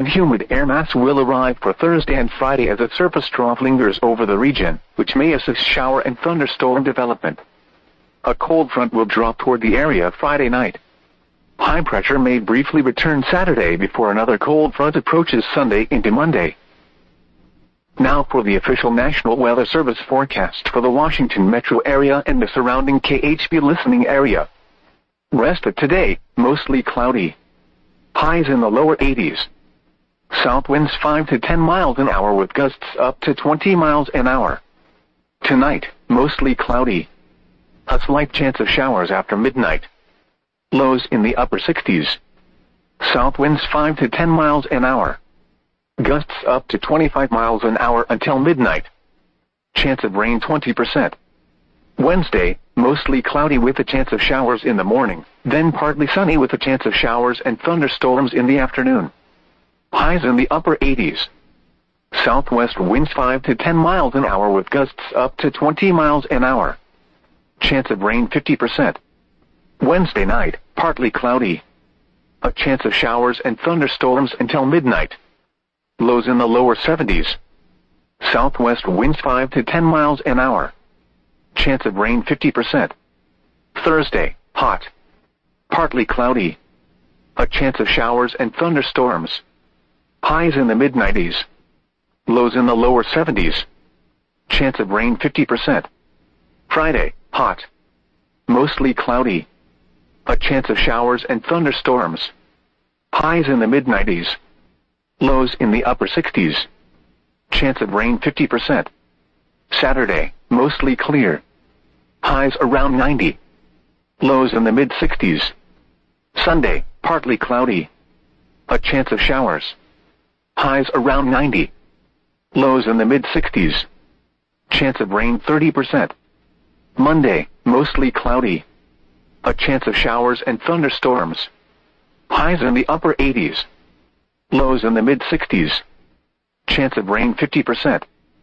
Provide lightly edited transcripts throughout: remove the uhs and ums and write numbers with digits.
humid air mass will arrive for Thursday and Friday as a surface trough lingers over the region, which may assist shower and thunderstorm development. A cold front will drop toward the area Friday night. High pressure may briefly return Saturday before another cold front approaches Sunday into Monday. Now for the official National Weather Service forecast for the Washington metro area and the surrounding KHB listening area. Rest of today, mostly cloudy. Highs in the lower 80s. South winds 5 to 10 miles an hour with gusts up to 20 miles an hour. Tonight, mostly cloudy. A slight chance of showers after midnight. Lows in the upper 60s. South winds 5 to 10 miles an hour. Gusts up to 25 miles an hour until midnight. Chance of rain 20%. Wednesday, mostly cloudy with a chance of showers in the morning, then partly sunny with a chance of showers and thunderstorms in the afternoon. Highs in the upper 80s. Southwest winds 5 to 10 miles an hour with gusts up to 20 miles an hour. Chance of rain 50%. Wednesday night, partly cloudy. A chance of showers and thunderstorms until midnight. Lows in the lower 70s. Southwest winds 5 to 10 miles an hour. Chance of rain 50%. Thursday, hot. Partly cloudy. A chance of showers and thunderstorms. Highs in the mid-90s. Lows in the lower 70s. Chance of rain 50%. Friday, hot. Mostly cloudy. A chance of showers and thunderstorms. Highs in the mid-90s. Lows in the upper 60s. Chance of rain 50%. Saturday, mostly clear. Highs around 90. Lows in the mid-60s. Sunday, partly cloudy. A chance of showers. Highs around 90. Lows in the mid-60s. Chance of rain 30%. Monday, mostly cloudy. A chance of showers and thunderstorms. Highs in the upper 80s. Lows in the mid-60s. Chance of rain 50%.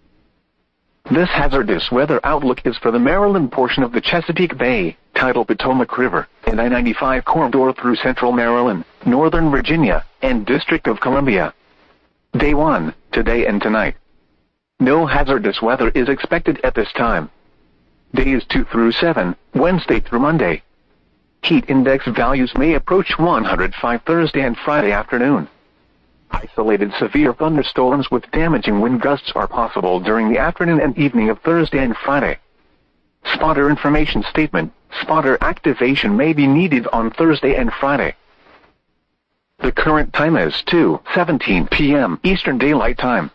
This hazardous weather outlook is for the Maryland portion of the Chesapeake Bay, tidal Potomac River, and I-95 corridor through central Maryland, northern Virginia, and District of Columbia. Day 1, today and tonight. No hazardous weather is expected at this time. Days 2 through 7, Wednesday through Monday. Heat index values may approach 105 Thursday and Friday afternoon. Isolated severe thunderstorms with damaging wind gusts are possible during the afternoon and evening of Thursday and Friday. Spotter information statement: spotter activation may be needed on Thursday and Friday. The current time is 2:17 p.m. Eastern Daylight Time.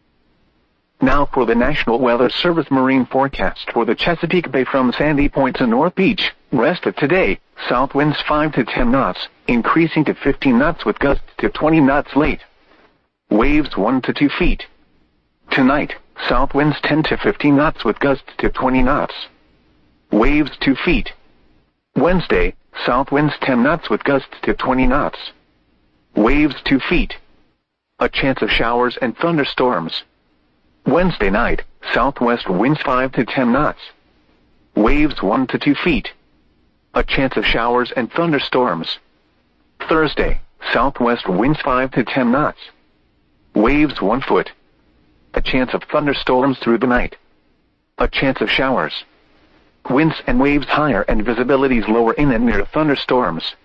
Now for the National Weather Service marine forecast for the Chesapeake Bay from Sandy Point to North Beach. Rest of today, south winds 5 to 10 knots, increasing to 15 knots with gusts to 20 knots late. Waves 1 to 2 feet. Tonight, south winds 10 to 15 knots with gusts to 20 knots. Waves 2 feet. Wednesday, south winds 10 knots with gusts to 20 knots. Waves 2 feet. A chance of showers and thunderstorms. Wednesday night, southwest winds 5 to 10 knots. Waves 1 to 2 feet. A chance of showers and thunderstorms. Thursday, southwest winds 5 to 10 knots. Waves 1 foot. A chance of thunderstorms through the night. A chance of showers. Winds and waves higher and visibilities lower in and near thunderstorms.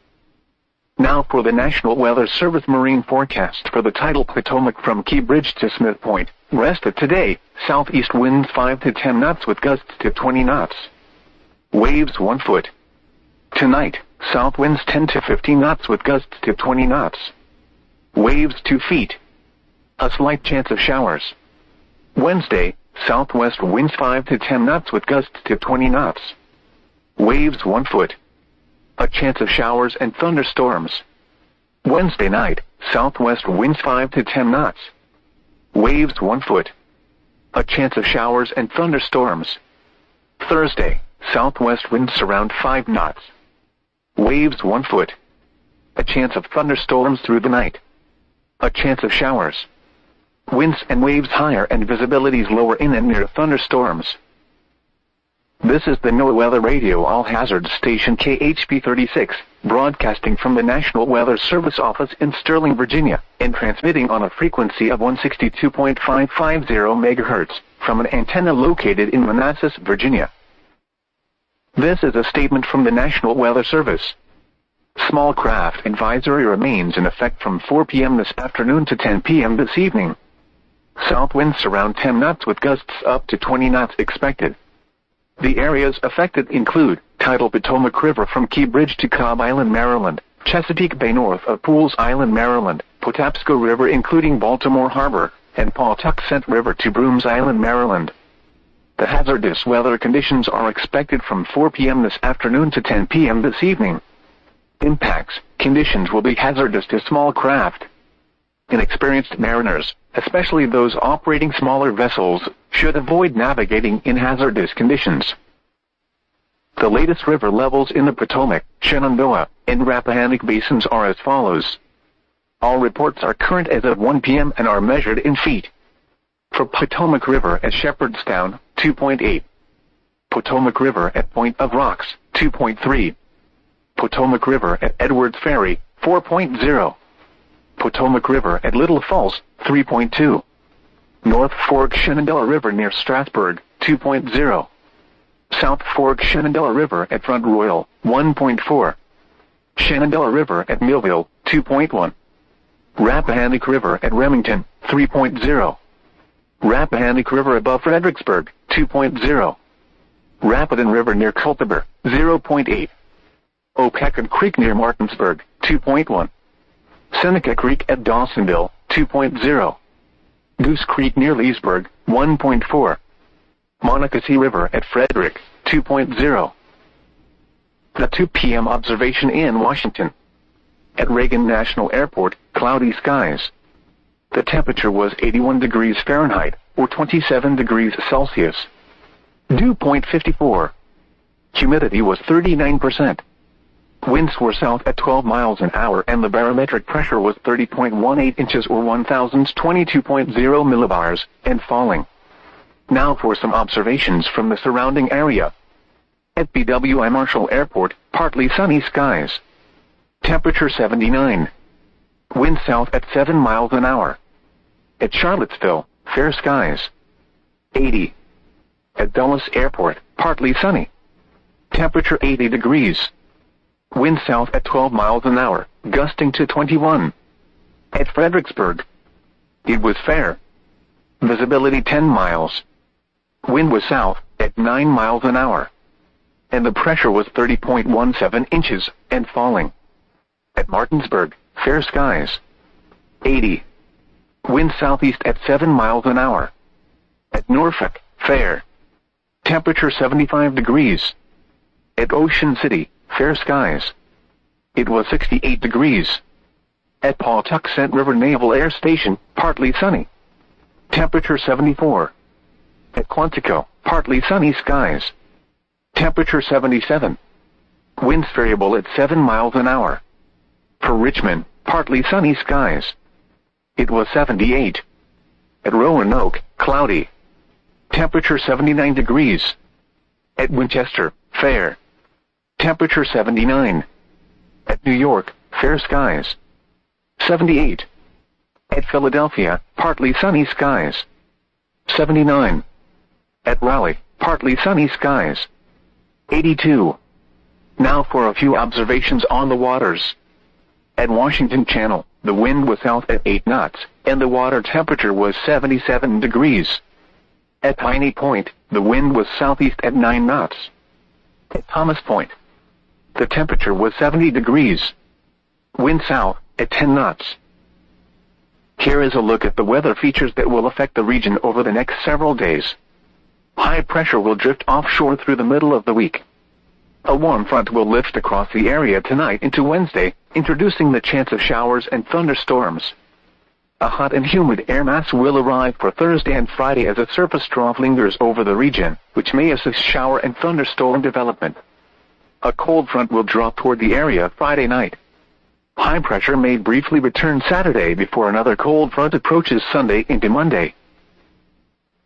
Now for the National Weather Service marine forecast for the tidal Potomac from Key Bridge to Smith Point. Rest of today, southeast winds 5 to 10 knots with gusts to 20 knots. Waves 1 foot. Tonight, south winds 10 to 15 knots with gusts to 20 knots. Waves 2 feet. A slight chance of showers. Wednesday, southwest winds 5 to 10 knots with gusts to 20 knots. Waves 1 foot. A chance of showers and thunderstorms. Wednesday night, southwest winds 5 to 10 knots. Waves 1 foot. A chance of showers and thunderstorms. Thursday, southwest winds around 5 knots. Waves 1 foot. A chance of thunderstorms through the night. A chance of showers. Winds and waves higher and visibilities lower in and near thunderstorms. This is the NOAA Weather Radio All Hazards Station KHP 36, broadcasting from the National Weather Service office in Sterling, Virginia, and transmitting on a frequency of 162.550 MHz from an antenna located in Manassas, Virginia. This is a statement from the National Weather Service. Small craft advisory remains in effect from 4 p.m. this afternoon to 10 p.m. this evening. South winds around 10 knots with gusts up to 20 knots expected. The areas affected include tidal Potomac River from Key Bridge to Cobb Island, Maryland, Chesapeake Bay north of Pools Island, Maryland, Patapsco River including Baltimore Harbor, and Pawtuxet River to Brooms Island, Maryland. The hazardous weather conditions are expected from 4 p.m. this afternoon to 10 p.m. this evening. Impacts: conditions will be hazardous to small craft. Inexperienced mariners, especially those operating smaller vessels, should avoid navigating in hazardous conditions. The latest river levels in the Potomac, Shenandoah, and Rappahannock basins are as follows. All reports are current as of 1 p.m. and are measured in feet. For Potomac River at Shepherdstown, 2.8. Potomac River at Point of Rocks, 2.3. Potomac River at Edwards Ferry, 4.0. Potomac River at Little Falls, 3.2. North Fork Shenandoah River near Strasburg, 2.0. South Fork Shenandoah River at Front Royal, 1.4. Shenandoah River at Millville, 2.1. Rappahannock River at Remington, 3.0. Rappahannock River above Fredericksburg, 2.0. Rapidan River near Culpeper, 0.8. Opecon Creek near Martinsburg, 2.1. Seneca Creek at Dawsonville, 2.0. Goose Creek near Leesburg, 1.4. Monocacy River at Frederick, 2.0. The 2 p.m. observation in Washington. At Reagan National Airport, cloudy skies. The temperature was 81 degrees Fahrenheit, or 27 degrees Celsius. Dew point 54. Humidity was 39%. Winds were south at 12 miles an hour and the barometric pressure was 30.18 inches or 1022.0 millibars, and falling. Now for some observations from the surrounding area. At BWI Marshall Airport, partly sunny skies. Temperature 79. Wind south at 7 miles an hour. At Charlottesville, fair skies. 80. At Dulles Airport, partly sunny. Temperature 80 degrees. Wind south at 12 miles an hour, gusting to 21. At Fredericksburg, it was fair. Visibility 10 miles. Wind was south at 9 miles an hour. And the pressure was 30.17 inches and falling. At Martinsburg, fair skies. 80. Wind southeast at 7 miles an hour. At Norfolk, fair. Temperature 75 degrees. At Ocean City, fair skies. It was 68 degrees. At Pawtuxet River Naval Air Station, partly sunny. Temperature 74. At Quantico, partly sunny skies. Temperature 77. Winds variable at 7 miles an hour. For Richmond, partly sunny skies. It was 78. At Roanoke, cloudy. Temperature 79 degrees. At Winchester, fair. Temperature 79. At New York, fair skies. 78. At Philadelphia, partly sunny skies. 79. At Raleigh, partly sunny skies. 82. Now for a few observations on the waters. At Washington Channel, the wind was south at 8 knots, and the water temperature was 77 degrees. At Piney Point, the wind was southeast at 9 knots. At Thomas Point, the temperature was 70 degrees. Wind south at 10 knots. Here is a look at the weather features that will affect the region over the next several days. High pressure will drift offshore through the middle of the week. A warm front will lift across the area tonight into Wednesday, introducing the chance of showers and thunderstorms. A hot and humid air mass will arrive for Thursday and Friday as a surface trough lingers over the region, which may assist shower and thunderstorm development. A cold front will drop toward the area Friday night. High pressure may briefly return Saturday before another cold front approaches Sunday into Monday.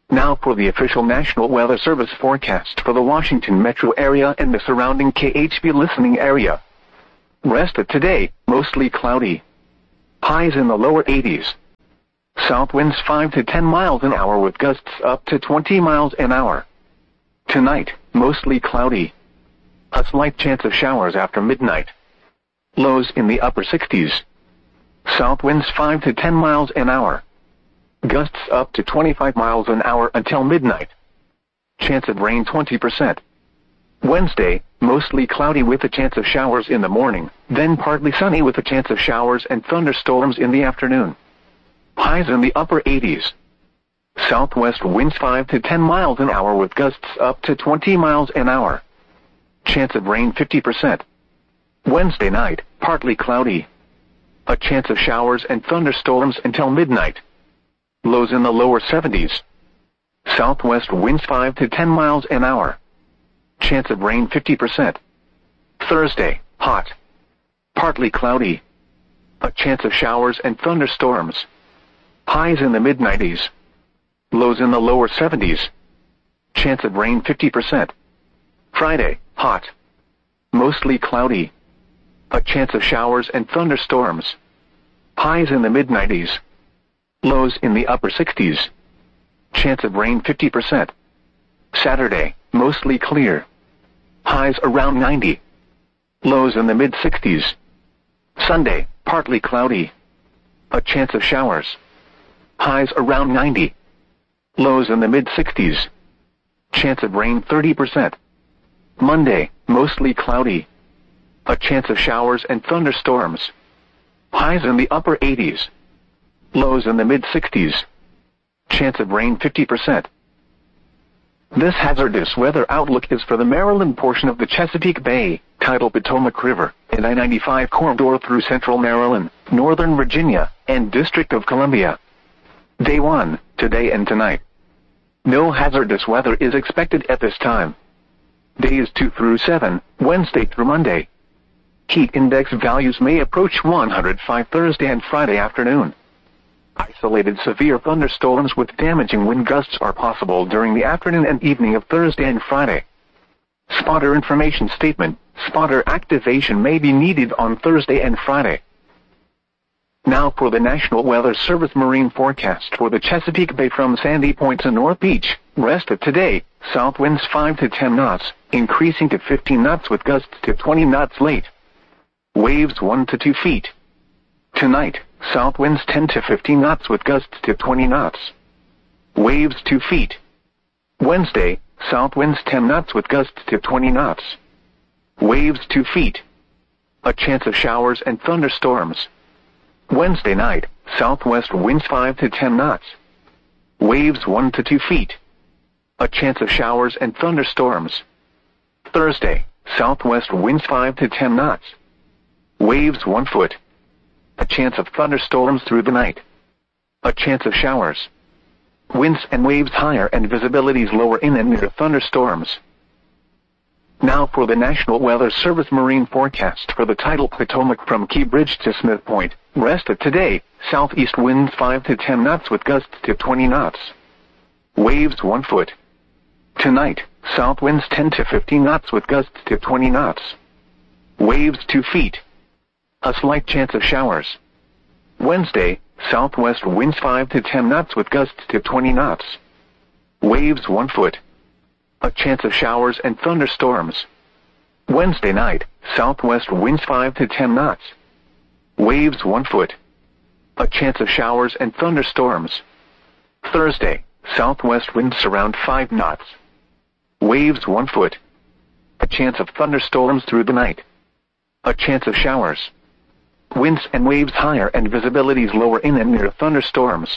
Now for the official National Weather Service forecast for the Washington metro area and the surrounding KHB listening area. Rest of today, mostly cloudy. Highs in the lower 80s. South winds 5 to 10 miles an hour with gusts up to 20 miles an hour. Tonight, mostly cloudy. A slight chance of showers after midnight. Lows in the upper 60s. South winds 5 to 10 miles an hour. Gusts up to 25 miles an hour until midnight. Chance of rain 20%. Wednesday, mostly cloudy with a chance of showers in the morning, then partly sunny with a chance of showers and thunderstorms in the afternoon. Highs in the upper 80s. Southwest winds 5 to 10 miles an hour with gusts up to 20 miles an hour. Chance of rain 50%. Wednesday night, partly cloudy. A chance of showers and thunderstorms until midnight. Lows in the lower 70s. Southwest winds 5 to 10 miles an hour. Chance of rain 50%. Thursday, hot. Partly cloudy. A chance of showers and thunderstorms. Highs in the mid-90s. Lows in the lower 70s. Chance of rain 50%. Friday, hot. Mostly cloudy. A chance of showers and thunderstorms. Highs in the mid-90s. Lows in the upper 60s. Chance of rain 50%. Saturday, mostly clear. Highs around 90. Lows in the mid-60s. Sunday, partly cloudy. A chance of showers. Highs around 90. Lows in the mid-60s. Chance of rain 30%. Monday, mostly cloudy. A chance of showers and thunderstorms. Highs in the upper 80s. Lows in the mid-60s. Chance of rain 50%. This hazardous weather outlook is for the Maryland portion of the Chesapeake Bay, tidal Potomac River, and I-95 corridor through central Maryland, northern Virginia, and District of Columbia. Day 1, today and tonight. No hazardous weather is expected at this time. Days 2 through 7, Wednesday through Monday. Heat index values may approach 105 Thursday and Friday afternoon. Isolated severe thunderstorms with damaging wind gusts are possible during the afternoon and evening of Thursday and Friday. Spotter information statement: spotter activation may be needed on Thursday and Friday. Now for the National Weather Service marine forecast for the Chesapeake Bay from Sandy Point to North Beach. Rest of today, south winds 5 to 10 knots, increasing to 15 knots with gusts to 20 knots late. Waves 1 to 2 feet. Tonight, south winds 10 to 15 knots with gusts to 20 knots. Waves 2 feet. Wednesday, south winds 10 knots with gusts to 20 knots. Waves 2 feet. A chance of showers and thunderstorms. Wednesday night, southwest winds 5 to 10 knots. Waves 1 to 2 feet. A chance of showers and thunderstorms. Thursday, southwest winds 5 to 10 knots. Waves 1 foot. A chance of thunderstorms through the night. A chance of showers. Winds and waves higher and visibilities lower in and near thunderstorms. Now for the National Weather Service marine forecast for the tidal Potomac from Key Bridge to Smith Point. Rest of today, southeast winds 5 to 10 knots with gusts to 20 knots. Waves 1 foot. Tonight, south winds 10 to 15 knots with gusts to 20 knots. Waves 2 feet. A slight chance of showers. Wednesday, southwest winds 5 to 10 knots with gusts to 20 knots. Waves 1 foot. A chance of showers and thunderstorms. Wednesday night, southwest winds 5 to 10 knots. Waves 1 foot. A chance of showers and thunderstorms. Thursday, southwest winds around 5 knots. Waves 1 foot. A chance of thunderstorms through the night. A chance of showers. Winds and waves higher and visibilities lower in and near thunderstorms.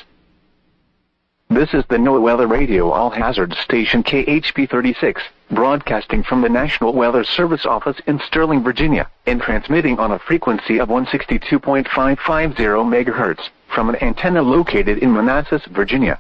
This is the NOAA Weather Radio All Hazards Station KHB 36, broadcasting from the National Weather Service office in Sterling, Virginia, and transmitting on a frequency of 162.550 MHz from an antenna located in Manassas, Virginia.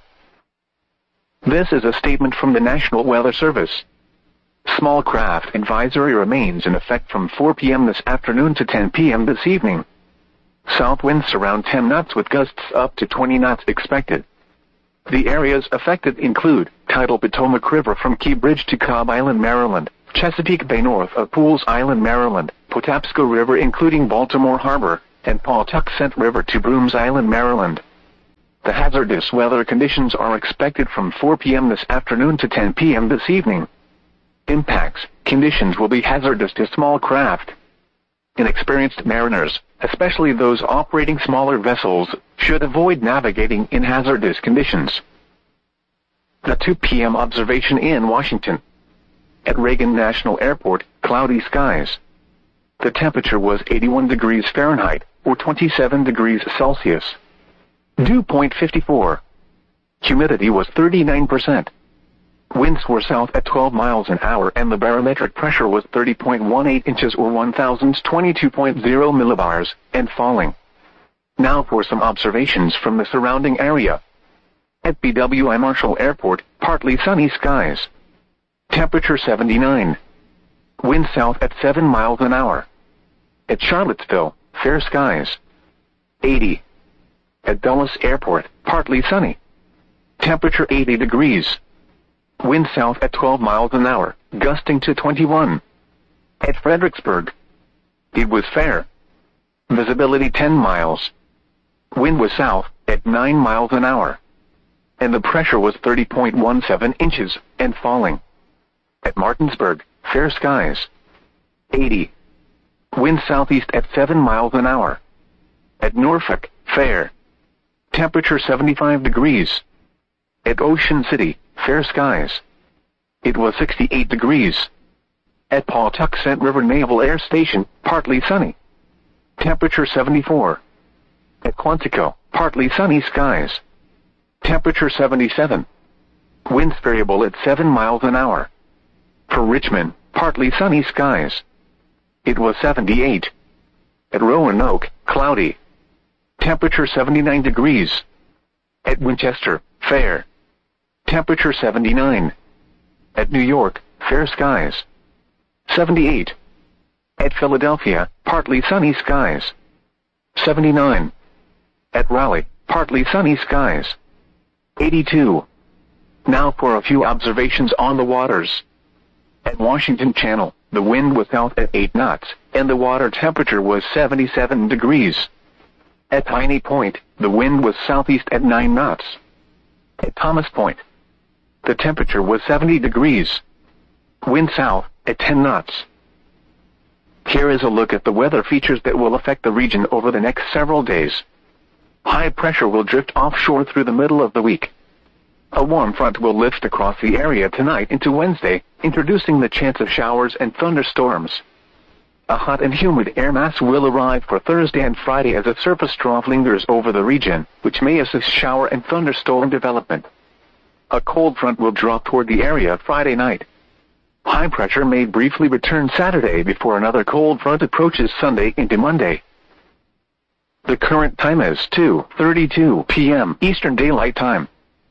This is a statement from the National Weather Service. Small craft advisory remains in effect from 4 p.m. this afternoon to 10 p.m. this evening. South winds around 10 knots with gusts up to 20 knots expected. The areas affected include tidal Potomac River from Key Bridge to Cobb Island, Maryland, Chesapeake Bay north of Pools Island, Maryland, Patapsco River including Baltimore Harbor, and Pawtuxet River to Brooms Island, Maryland. The hazardous weather conditions are expected from 4 p.m. this afternoon to 10 p.m. this evening. Impacts: conditions will be hazardous to small craft. Inexperienced mariners, especially those operating smaller vessels, should avoid navigating in hazardous conditions. The 2 p.m. observation in Washington. At Reagan National Airport, cloudy skies. The temperature was 81 degrees Fahrenheit, or 27 degrees Celsius. Dew point 54. Humidity was 39%. Winds were south at 12 miles an hour and the barometric pressure was 30.18 inches or 1022.0 millibars, and falling. Now for some observations from the surrounding area. At BWI Marshall Airport, partly sunny skies. Temperature 79. Wind south at 7 miles an hour. At Charlottesville, fair skies. 80. At Dulles Airport, partly sunny. Temperature 80 degrees. Wind south at 12 miles an hour, gusting to 21. At Fredericksburg, it was fair. Visibility 10 miles. Wind was south at 9 miles an hour. And the pressure was 30.17 inches, and falling. At Martinsburg, fair skies. 80. Wind southeast at 7 miles an hour. At Norfolk, fair. Temperature 75 degrees. At Ocean City, fair skies. It was 68 degrees. At Pawtuxet River Naval Air Station, partly sunny. Temperature 74. At Quantico, partly sunny skies. Temperature 77. Winds variable at 7 miles an hour. For Richmond, partly sunny skies. It was 78. At Roanoke, cloudy. Temperature 79 degrees. At Winchester, fair. Temperature 79. At New York, fair skies. 78. At Philadelphia, partly sunny skies. 79. At Raleigh, partly sunny skies. 82. Now for a few observations on the waters. At Washington Channel, the wind was south at 8 knots, and the water temperature was 77 degrees. At Piney Point, the wind was southeast at 9 knots. At Thomas Point, the temperature was 70 degrees. Wind south at 10 knots. Here is a look at the weather features that will affect the region over the next several days. High pressure will drift offshore through the middle of the week. A warm front will lift across the area tonight into Wednesday, introducing the chance of showers and thunderstorms. A hot and humid air mass will arrive for Thursday and Friday as a surface trough lingers over the region, which may assist shower and thunderstorm development. A cold front will drop toward the area Friday night. High pressure may briefly return Saturday before another cold front approaches Sunday into Monday. The current time is 2:32 p.m. Eastern Daylight Time.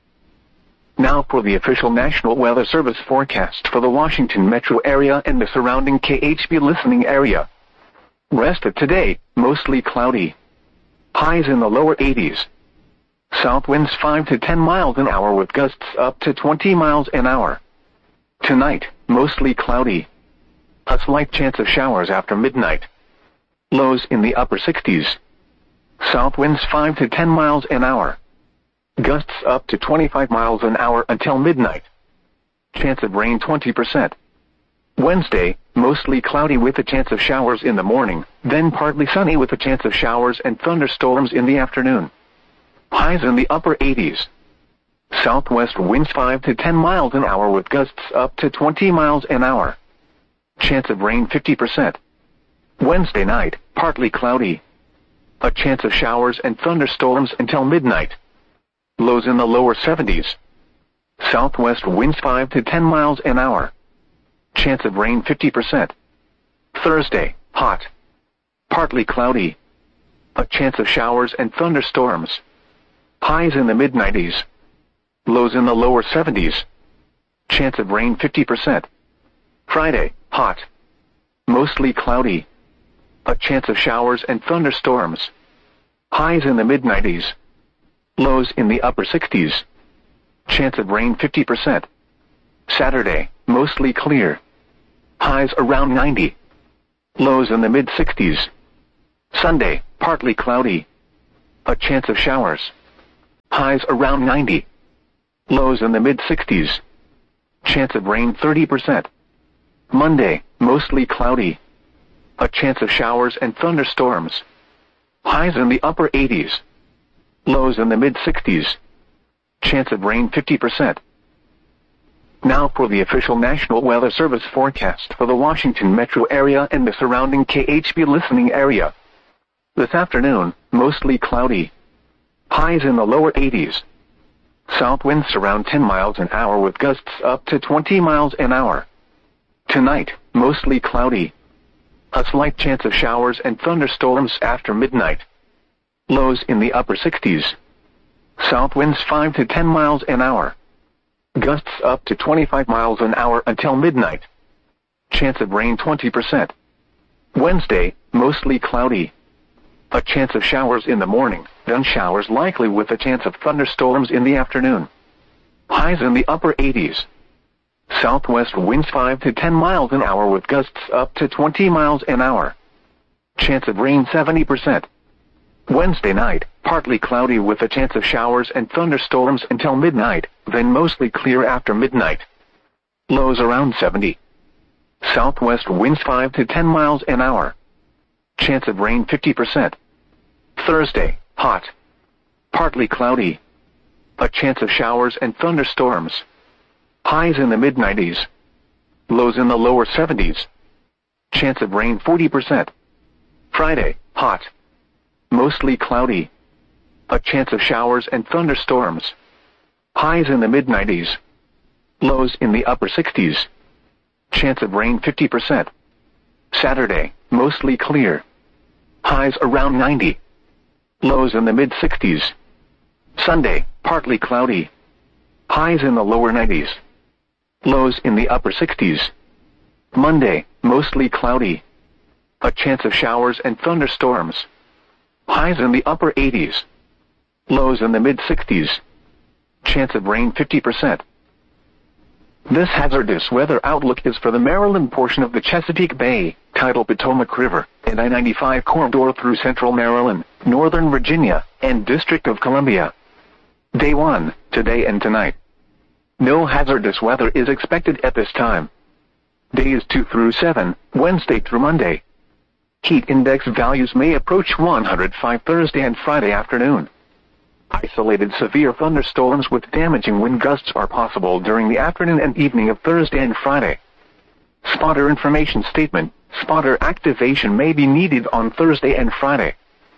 Now for the official National Weather Service forecast for the Washington metro area and the surrounding KHB listening area. Rest of today, mostly cloudy. Highs in the lower 80s. South winds 5 to 10 miles an hour with gusts up to 20 miles an hour. Tonight, mostly cloudy. A slight chance of showers after midnight. Lows in the upper 60s. South winds 5 to 10 miles an hour. Gusts up to 25 miles an hour until midnight. Chance of rain 20%. Wednesday, mostly cloudy with a chance of showers in the morning, then partly sunny with a chance of showers and thunderstorms in the afternoon. Highs in the upper 80s. Southwest winds 5 to 10 miles an hour with gusts up to 20 miles an hour. Chance of rain 50%. Wednesday night, partly cloudy. A chance of showers and thunderstorms until midnight. Lows in the lower 70s. Southwest winds 5 to 10 miles an hour. Chance of rain 50%. Thursday, hot. Partly cloudy. A chance of showers and thunderstorms. Highs in the mid-90s. Lows in the lower 70s. Chance of rain 50%. Friday, hot. Mostly cloudy. A chance of showers and thunderstorms. Highs in the mid-90s. Lows in the upper 60s. Chance of rain 50%. Saturday, mostly clear. Highs around 90. Lows in the mid-60s. Sunday, partly cloudy. A chance of showers. Highs around 90. Lows in the mid-60s. Chance of rain 30%. Monday, mostly cloudy. A chance of showers and thunderstorms. Highs in the upper 80s. Lows in the mid-60s. Chance of rain 50%. Now for the official National Weather Service forecast for the Washington metro area and the surrounding KHB listening area. This afternoon, mostly cloudy. Highs in the lower 80s. South winds around 10 miles an hour with gusts up to 20 miles an hour. Tonight, mostly cloudy. A slight chance of showers and thunderstorms after midnight. Lows in the upper 60s. South winds 5 to 10 miles an hour. Gusts up to 25 miles an hour until midnight. Chance of rain 20%. Wednesday, mostly cloudy. A chance of showers in the morning, then showers likely with a chance of thunderstorms in the afternoon. Highs in the upper 80s. Southwest winds 5 to 10 miles an hour with gusts up to 20 miles an hour. Chance of rain 70%. Wednesday night, partly cloudy with a chance of showers and thunderstorms until midnight, then mostly clear after midnight. Lows around 70. Southwest winds 5 to 10 miles an hour. Chance of rain 50%. Thursday, hot. Partly cloudy. A chance of showers and thunderstorms. Highs in the mid-90s. Lows in the lower 70s. Chance of rain 40%. Friday, hot. Mostly cloudy. A chance of showers and thunderstorms. Highs in the mid-90s. Lows in the upper 60s. Chance of rain 50%. Saturday, mostly clear. Highs around 90. Lows in the mid-60s. Sunday, partly cloudy. Highs in the lower 90s. Lows in the upper 60s. Monday, mostly cloudy. A chance of showers and thunderstorms. Highs in the upper 80s. Lows in the mid-60s. Chance of rain 50%. This hazardous weather outlook is for the Maryland portion of the Chesapeake Bay, tidal Potomac River, and I-95 corridor through central Maryland, northern Virginia, and District of Columbia. Day 1, today and tonight. No hazardous weather is expected at this time. Days 2 through 7, Wednesday through Monday. Heat index values may approach 105 Thursday and Friday afternoon. Isolated severe thunderstorms with damaging wind gusts are possible during the afternoon and evening of Thursday and Friday. Spotter information statement: spotter activation may be needed on Thursday and Friday.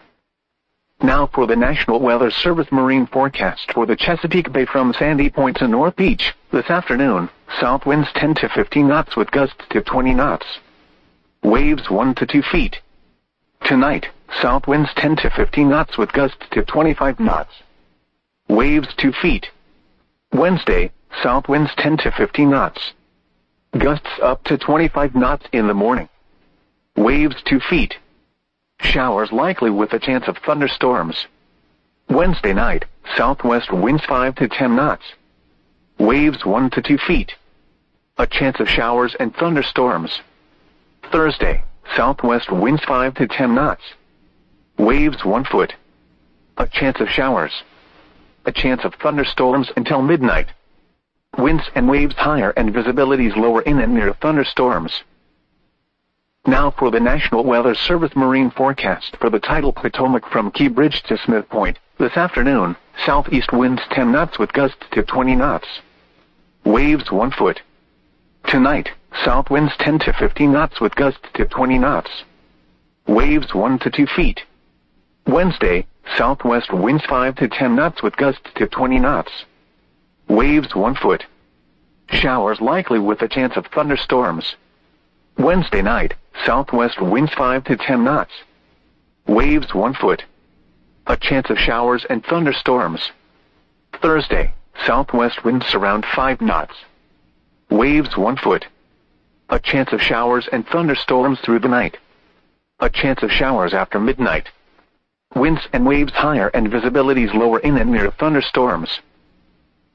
Now for the National Weather Service marine forecast for the Chesapeake Bay from Sandy Point to North Beach. This afternoon, south winds 10 to 15 knots with gusts to 20 knots. Waves 1 to 2 feet. Tonight, south winds 10 to 15 knots with gusts to 25 knots. Waves 2 feet. Wednesday, south winds 10 to 15 knots. Gusts up to 25 knots in the morning. Waves 2 feet. Showers likely with a chance of thunderstorms. Wednesday night, southwest winds 5 to 10 knots. Waves 1 to 2 feet. A chance of showers and thunderstorms. Thursday, southwest winds 5 to 10 knots. Waves 1 foot. A chance of showers. A chance of thunderstorms until midnight. Winds and waves higher and visibilities lower in and near thunderstorms. Now for the National Weather Service marine forecast for the tidal Potomac from Key Bridge to Smith Point. This afternoon, southeast winds 10 knots with gusts to 20 knots. Waves 1 foot. Tonight, south winds 10 to 15 knots with gusts to 20 knots. Waves 1 to 2 feet. Wednesday, southwest winds 5 to 10 knots with gusts to 20 knots. Waves 1 foot. Showers likely with a chance of thunderstorms. Wednesday night, southwest winds 5 to 10 knots. Waves 1 foot. A chance of showers and thunderstorms. Thursday, southwest winds around 5 knots. Waves 1 foot. A chance of showers and thunderstorms through the night. A chance of showers after midnight. Winds and waves higher and visibilities lower in and near thunderstorms.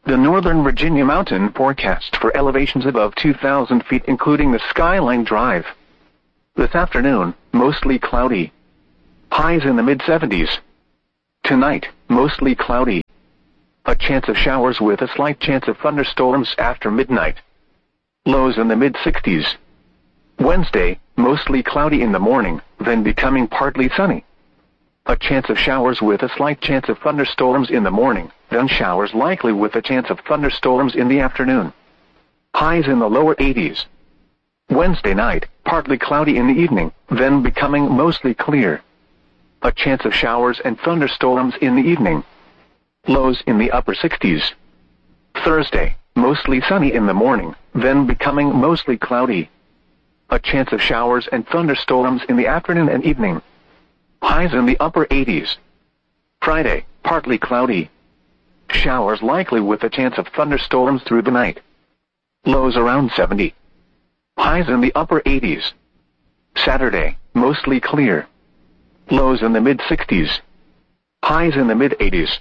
The Northern Virginia mountain forecast for elevations above 2,000 feet, including the Skyline Drive. This afternoon, mostly cloudy. Highs in the mid-70s. Tonight, mostly cloudy. A chance of showers with a slight chance of thunderstorms after midnight. Lows in the mid-60s. Wednesday, mostly cloudy in the morning, then becoming partly sunny. A chance of showers with a slight chance of thunderstorms in the morning, then showers likely with a chance of thunderstorms in the afternoon. Highs in the lower 80s. Wednesday night, partly cloudy in the evening, then becoming mostly clear. A chance of showers and thunderstorms in the evening. Lows in the upper 60s. Thursday, mostly sunny in the morning, then becoming mostly cloudy. A chance of showers and thunderstorms in the afternoon and evening. Highs in the upper 80s. Friday, partly cloudy. Showers likely with a chance of thunderstorms through the night. Lows around 70. Highs in the upper 80s. Saturday, mostly clear. Lows in the mid-60s. Highs in the mid-80s.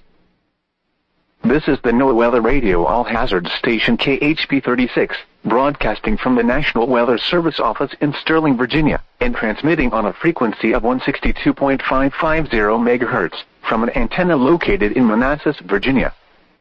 This is the NOAA Weather Radio All-Hazard Station KHP 36, broadcasting from the National Weather Service office in Sterling, Virginia, and transmitting on a frequency of 162.550 MHz from an antenna located in Manassas, Virginia.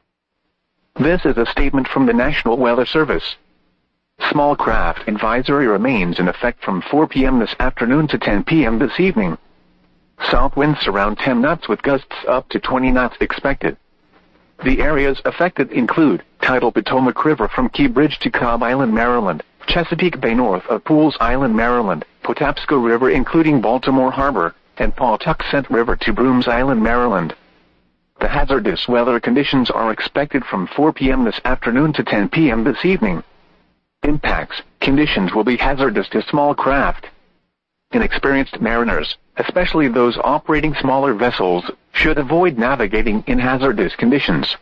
This is a statement from the National Weather Service. Small craft advisory remains in effect from 4 p.m. this afternoon to 10 p.m. this evening. South winds around 10 knots with gusts up to 20 knots expected. The areas affected include tidal Potomac River from Key Bridge to Cobb Island, Maryland, Chesapeake Bay north of Pools Island, Maryland, Patapsco River including Baltimore Harbor, and Pawtuxet River to Brooms Island, Maryland. The hazardous weather conditions are expected from 4 p.m. this afternoon to 10 p.m. this evening. Impacts: conditions will be hazardous to small craft. Inexperienced mariners, especially those operating smaller vessels, should avoid navigating in hazardous conditions.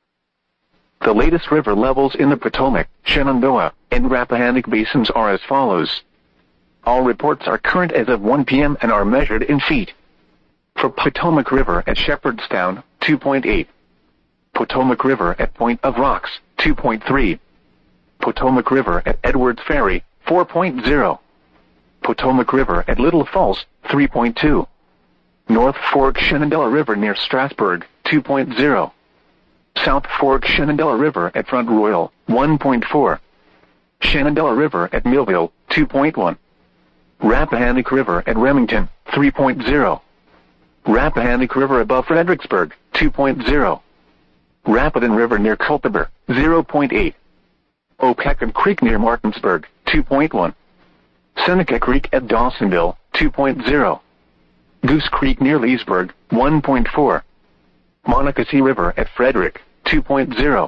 The latest river levels in the Potomac, Shenandoah, and Rappahannock basins are as follows. All reports are current as of 1 p.m. and are measured in feet. For Potomac River at Shepherdstown, 2.8. Potomac River at Point of Rocks, 2.3. Potomac River at Edwards Ferry, 4.0. Potomac River at Little Falls, 3.2. North Fork Shenandoah River near Strasburg, 2.0. South Fork Shenandoah River at Front Royal, 1.4. Shenandoah River at Millville, 2.1. Rappahannock River at Remington, 3.0. Rappahannock River above Fredericksburg, 2.0. Rapidan River near Culpeper, 0.8. Opecon Creek near Martinsburg, 2.1. Seneca Creek at Dawsonville, 2.0. Goose Creek near Leesburg, 1.4. Monocacy River at Frederick, 2.0.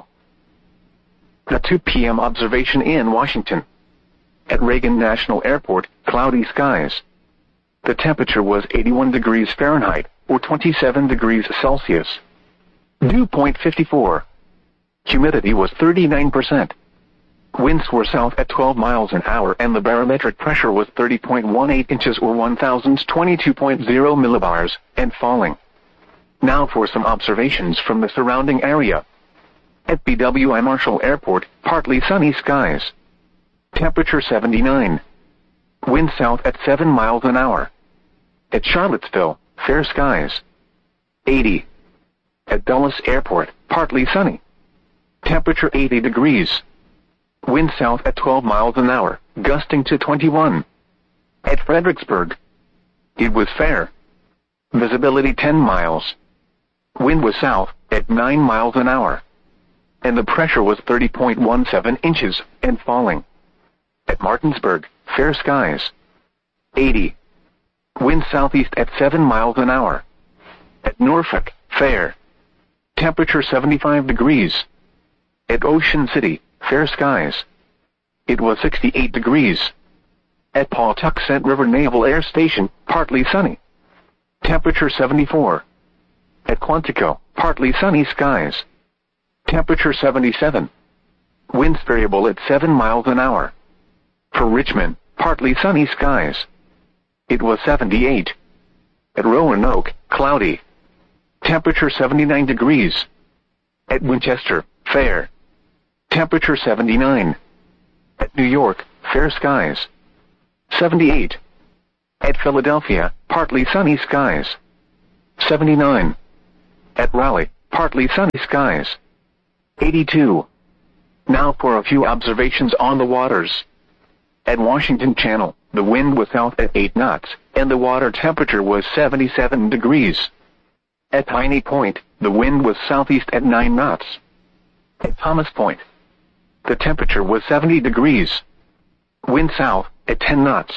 The 2 p.m. observation in Washington. At Reagan National Airport, cloudy skies. The temperature was 81 degrees Fahrenheit, or 27 degrees Celsius. Dew point 54. Humidity was 39%. Winds were south at 12 miles an hour and the barometric pressure was 30.18 inches or 1022.0 millibars, and falling. Now for some observations from the surrounding area. At BWI Marshall Airport, partly sunny skies. Temperature 79. Wind south at 7 miles an hour. At Charlottesville, fair skies. 80. At Dulles Airport, partly sunny. Temperature 80 degrees. Wind south at 12 miles an hour, gusting to 21. At Fredericksburg, it was fair. Visibility 10 miles. Wind was south at 9 miles an hour. And the pressure was 30.17 inches and falling. At Martinsburg, fair skies. 80. Wind southeast at 7 miles an hour. At Norfolk, fair. Temperature 75 degrees. At Ocean City, fair skies. It was 68 degrees. At Pawtuxet River Naval Air Station, partly sunny. Temperature 74. At Quantico, partly sunny skies. Temperature 77. Winds variable at 7 miles an hour. For Richmond, partly sunny skies. It was 78. At Roanoke, cloudy. Temperature 79 degrees. At Winchester, fair. Temperature 79. At New York, fair skies. 78. At Philadelphia, partly sunny skies. 79. At Raleigh, partly sunny skies. 82. Now for a few observations on the waters. At Washington Channel, the wind was south at 8 knots, and the water temperature was 77 degrees. At Piney Point, the wind was southeast at 9 knots. At Thomas Point, the temperature was 70 degrees. Wind south at 10 knots.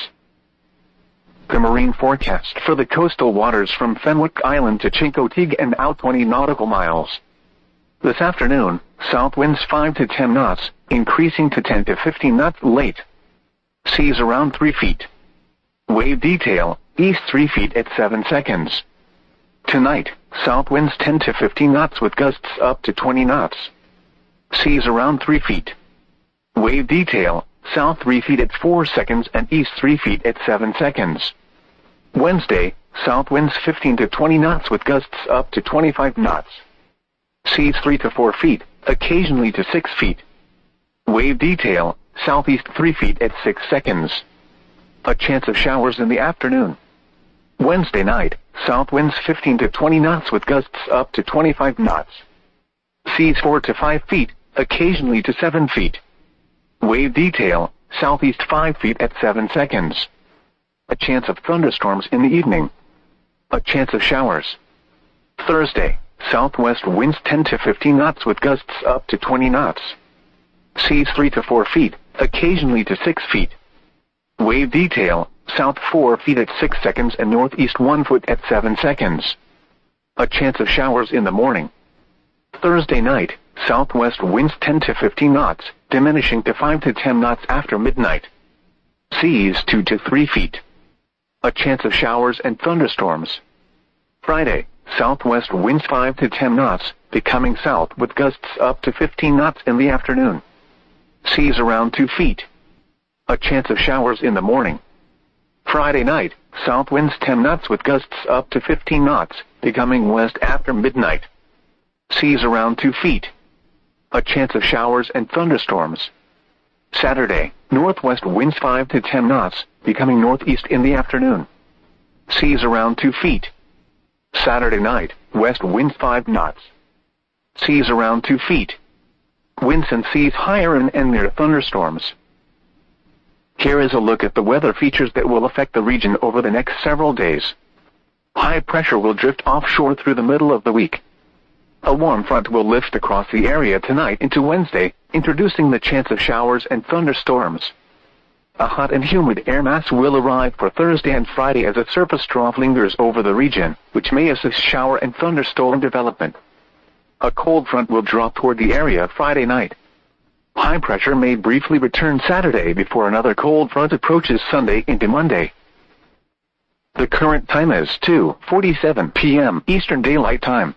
The marine forecast for the coastal waters from Fenwick Island to Chincoteague and out 20 nautical miles. This afternoon, south winds 5 to 10 knots, increasing to 10 to 15 knots late. Seas around 3 feet. Wave detail, east 3 feet at 7 seconds. Tonight, south winds 10 to 15 knots with gusts up to 20 knots. Seas around 3 feet. Wave detail, south 3 feet at 4 seconds and east 3 feet at 7 seconds. Wednesday, south winds 15 to 20 knots with gusts up to 25 knots. Seas 3 to 4 feet, occasionally to 6 feet. Wave detail, southeast 3 feet at 6 seconds. A chance of showers in the afternoon. Wednesday night, south winds 15 to 20 knots with gusts up to 25 knots. Seas 4 to 5 feet, occasionally to 7 feet. Wave detail, southeast 5 feet at 7 seconds. A chance of thunderstorms in the evening. A chance of showers. Thursday, southwest winds 10 to 15 knots with gusts up to 20 knots. Seas 3 to 4 feet, occasionally to 6 feet. Wave detail, south 4 feet at 6 seconds and northeast 1 foot at 7 seconds. A chance of showers in the morning. Thursday night, southwest winds 10 to 15 knots, diminishing to 5 to 10 knots after midnight. Seas 2 to 3 feet. A chance of showers and thunderstorms. Friday, southwest winds 5 to 10 knots, becoming south with gusts up to 15 knots in the afternoon. Seas around 2 feet. A chance of showers in the morning. Friday night, south winds 10 knots with gusts up to 15 knots, becoming west after midnight. Seas around 2 feet. A chance of showers and thunderstorms. Saturday, northwest winds 5 to 10 knots, becoming northeast in the afternoon. Seas around 2 feet. Saturday night, west winds 5 knots. Seas around 2 feet. Winds and seas higher and near thunderstorms. Here is a look at the weather features that will affect the region over the next several days. High pressure will drift offshore through the middle of the week. A warm front will lift across the area tonight into Wednesday, introducing the chance of showers and thunderstorms. A hot and humid air mass will arrive for Thursday and Friday as a surface trough lingers over the region, which may assist shower and thunderstorm development. A cold front will drop toward the area Friday night. High pressure may briefly return Saturday before another cold front approaches Sunday into Monday. The current time is 2:47 p.m. Eastern Daylight Time.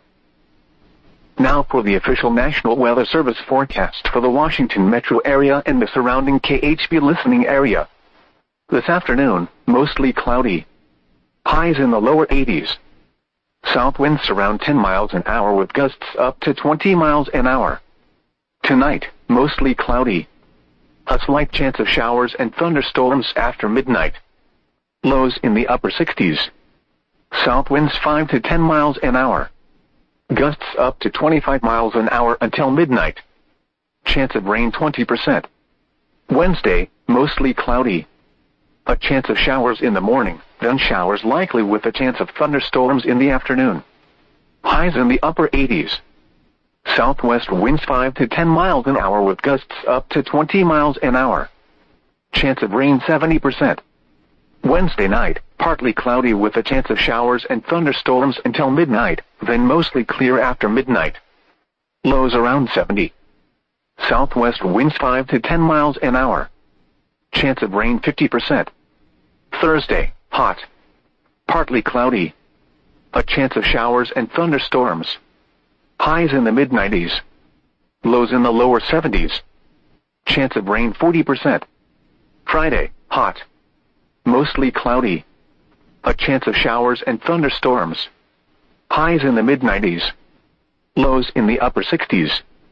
Now for the official National Weather Service forecast for the Washington metro area and the surrounding KHB listening area. This afternoon, mostly cloudy. Highs in the lower 80s. South winds around 10 miles an hour with gusts up to 20 miles an hour. Tonight, mostly cloudy. A slight chance of showers and thunderstorms after midnight. Lows in the upper 60s. South winds 5 to 10 miles an hour. Gusts up to 25 miles an hour until midnight. Chance of rain 20%. Wednesday, mostly cloudy. A chance of showers in the morning, then showers likely with a chance of thunderstorms in the afternoon. Highs in the upper 80s. Southwest winds 5 to 10 miles an hour with gusts up to 20 miles an hour. Chance of rain 70%. Wednesday night, partly cloudy with a chance of showers and thunderstorms until midnight, then mostly clear after midnight. Lows around 70. Southwest winds 5 to 10 miles an hour. Chance of rain 50%. Thursday, hot. Partly cloudy. A chance of showers and thunderstorms. Highs in the mid-90s. Lows in the lower 70s. Chance of rain 40%. Friday, hot. Mostly cloudy. A chance of showers and thunderstorms. Highs in the mid-90s. Lows in the upper 60s.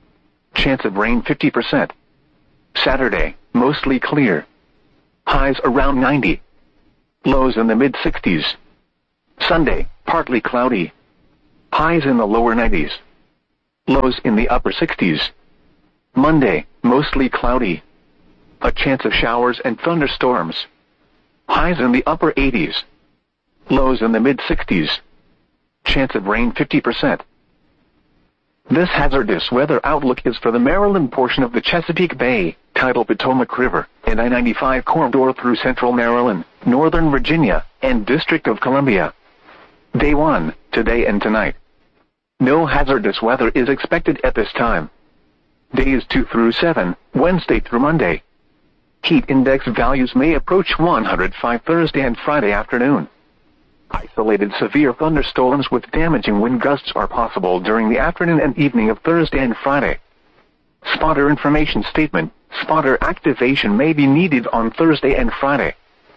Chance of rain 50%. Saturday, mostly clear. Highs around 90. Lows in the mid-60s. Sunday, partly cloudy. Highs in the lower 90s. Lows in the upper 60s. Monday, mostly cloudy. A chance of showers and thunderstorms. Highs in the upper 80s. Lows in the mid-60s. Chance of rain 50%. This hazardous weather outlook is for the Maryland portion of the Chesapeake Bay, tidal Potomac River, and I-95 corridor through central Maryland, northern Virginia, and District of Columbia. Day 1, today and tonight. No hazardous weather is expected at this time. Days 2 through 7, Wednesday through Monday. Heat index values may approach 105 Thursday and Friday afternoon. Isolated severe thunderstorms with damaging wind gusts are possible during the afternoon and evening of Thursday and Friday. Spotter information statement: spotter activation may be needed on Thursday and Friday.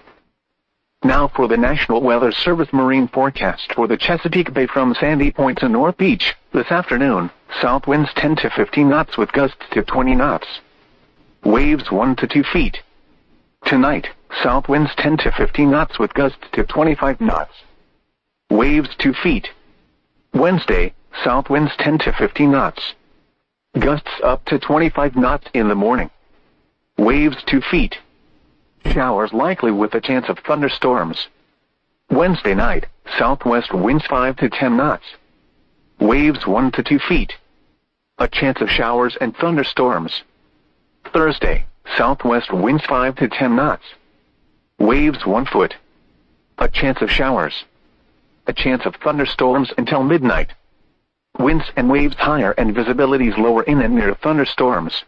Now for the National Weather Service marine forecast for the Chesapeake Bay from Sandy Point to North Beach. This afternoon, south winds 10 to 15 knots with gusts to 20 knots. Waves 1 to 2 feet. Tonight, south winds 10 to 15 knots with gusts to 25 knots. Waves 2 feet. Wednesday, south winds 10 to 15 knots. Gusts up to 25 knots in the morning. Waves 2 feet. Showers likely with a chance of thunderstorms. Wednesday night, southwest winds 5 to 10 knots. Waves 1 to 2 feet. A chance of showers and thunderstorms. Thursday, southwest winds 5 to 10 knots. Waves 1 foot. A chance of showers. A chance of thunderstorms until midnight. Winds and waves higher and visibilities lower in and near thunderstorms.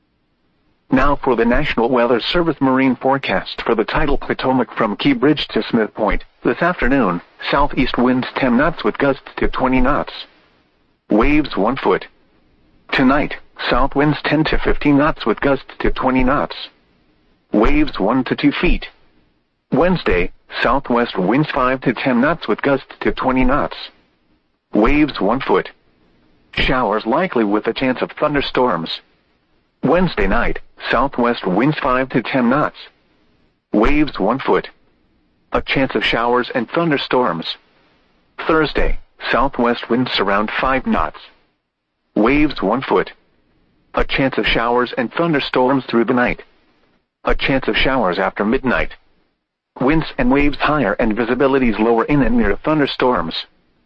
Now for the National Weather Service marine forecast for the tidal Potomac from Key Bridge to Smith Point. This afternoon, southeast winds 10 knots with gusts to 20 knots. Waves 1 foot. Tonight, south winds 10 to 15 knots with gusts to 20 knots. Waves 1 to 2 feet. Wednesday, southwest winds 5 to 10 knots with gusts to 20 knots. Waves 1 foot. Showers likely with a chance of thunderstorms. Wednesday night, southwest winds 5 to 10 knots. Waves 1 foot. A chance of showers and thunderstorms. Thursday, southwest winds around 5 knots. Waves 1 foot. A chance of showers and thunderstorms through the night. A chance of showers after midnight. Winds and waves higher and visibilities lower in and near thunderstorms.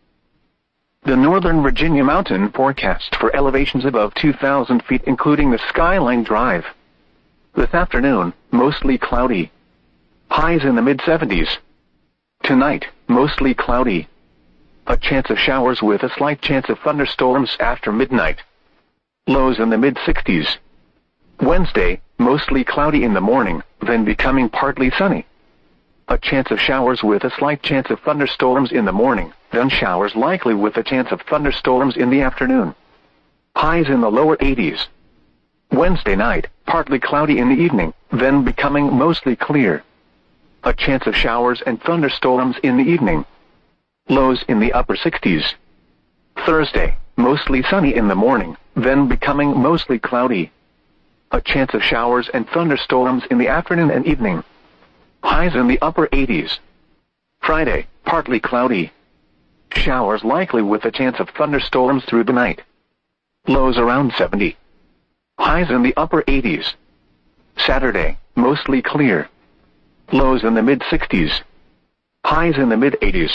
The Northern Virginia mountain forecast for elevations above 2,000 feet including the Skyline Drive. This afternoon, mostly cloudy. Highs in the mid-70s. Tonight, mostly cloudy. A chance of showers with a slight chance of thunderstorms after midnight. Lows in the mid-60s. Wednesday, mostly cloudy in the morning, then becoming partly sunny. A chance of showers with a slight chance of thunderstorms in the morning, then showers likely with a chance of thunderstorms in the afternoon. Highs in the lower 80s. Wednesday night, partly cloudy in the evening, then becoming mostly clear. A chance of showers and thunderstorms in the evening. Lows in the upper 60s. Thursday, mostly sunny in the morning, then becoming mostly cloudy. A chance of showers and thunderstorms in the afternoon and evening. Highs in the upper 80s. Friday, partly cloudy. Showers likely with a chance of thunderstorms through the night. Lows around 70. Highs in the upper 80s. Saturday, mostly clear. Lows in the mid-60s. Highs in the mid-80s.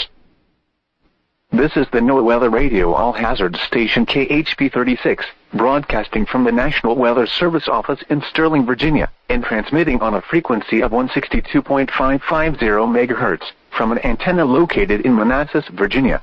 This is the NOAA Weather Radio All Hazards Station KHP 36, broadcasting from the National Weather Service office in Sterling, Virginia, and transmitting on a frequency of 162.550 MHz from an antenna located in Manassas, Virginia.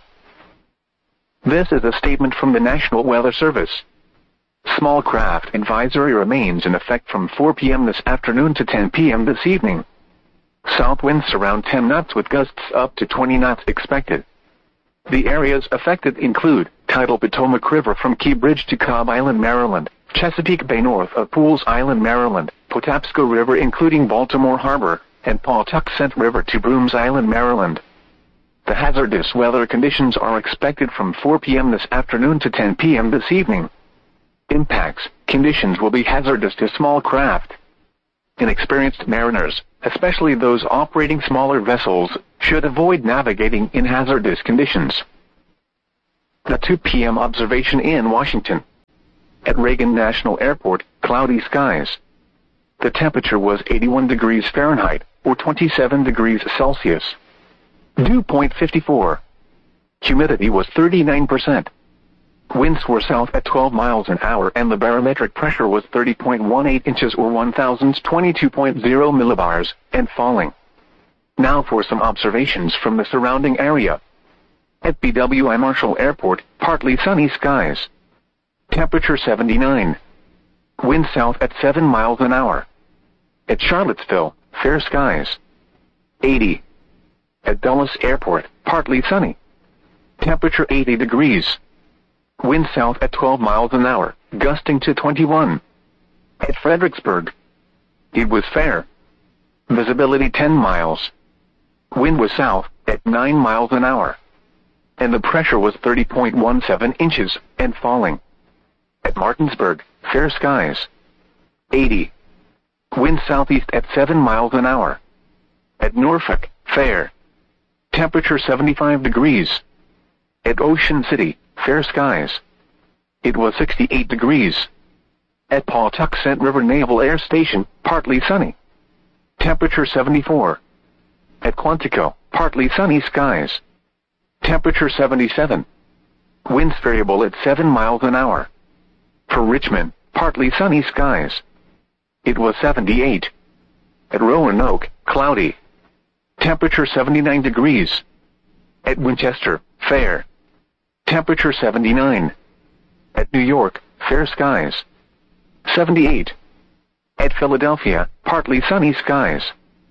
This is a statement from the National Weather Service. Small craft advisory remains in effect from 4 p.m. this afternoon to 10 p.m. this evening. South winds around 10 knots with gusts up to 20 knots expected. The areas affected include tidal Potomac River from Key Bridge to Cobb Island, Maryland, Chesapeake Bay north of Pools Island, Maryland, Patapsco River including Baltimore Harbor, and Pawtuxet River to Brooms Island, Maryland. The hazardous weather conditions are expected from 4 p.m. this afternoon to 10 p.m. this evening. Impacts: conditions will be hazardous to small craft. Inexperienced mariners, especially those operating smaller vessels, should avoid navigating in hazardous conditions. The 2 p.m. observation in Washington. At Reagan National Airport, cloudy skies. The temperature was 81 degrees Fahrenheit, or 27 degrees Celsius. Dew point 54. Humidity was 39%. Winds were south at 12 miles an hour and the barometric pressure was 30.18 inches or 1022.0 millibars, and falling. Now for some observations from the surrounding area. At BWI Marshall Airport, partly sunny skies. Temperature 79. Wind south at 7 miles an hour. At Charlottesville, fair skies. 80. At Dulles Airport, partly sunny. Temperature 80 degrees. Wind south at 12 miles an hour, gusting to 21. At Fredericksburg, it was fair. Visibility 10 miles. Wind was south at 9 miles an hour. And the pressure was 30.17 inches, and falling. At Martinsburg, fair skies. 80. Wind southeast at 7 miles an hour. At Norfolk, fair. Temperature 75 degrees. At Ocean City, fair skies. It was 68 degrees. At Pawtuxet River Naval Air Station, partly sunny. Temperature 74. At Quantico, partly sunny skies. Temperature 77. Winds variable at 7 miles an hour. For Richmond, partly sunny skies. It was 78. At Roanoke, cloudy. Temperature 79 degrees. At Winchester, fair. Temperature 79. At New York, fair skies. 78. At Philadelphia, partly sunny skies.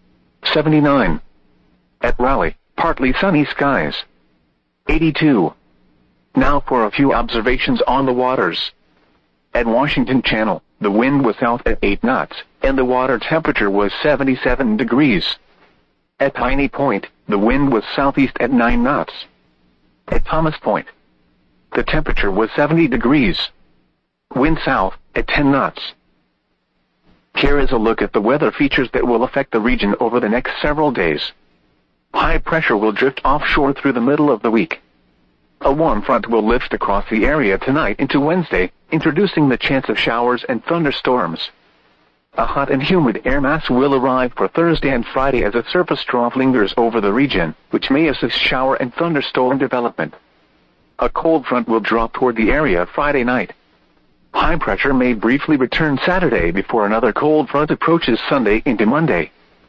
79. At Raleigh, partly sunny skies. 82. Now for a few observations on the waters. At Washington Channel, the wind was south at 8 knots, and the water temperature was 77 degrees. At Piney Point, the wind was southeast at 9 knots. At Thomas Point, the temperature was 70 degrees. Wind south at 10 knots. Here is a look at the weather features that will affect the region over the next several days. High pressure will drift offshore through the middle of the week. A warm front will lift across the area tonight into Wednesday, introducing the chance of showers and thunderstorms. A hot and humid air mass will arrive for Thursday and Friday as a surface trough lingers over the region, which may assist shower and thunderstorm development. A cold front will drop toward the area Friday night. High pressure may briefly return Saturday before another cold front approaches Sunday into Monday.